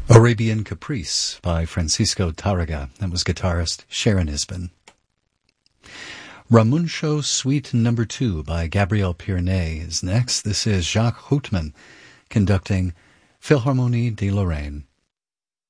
Arabian Caprice by Francisco Tárrega. That was guitarist Sharon Isbin. Ramuncio Suite No. 2 by Gabriel Pirnet is next. This is Jacques Houtman conducting Philharmonie de Lorraine.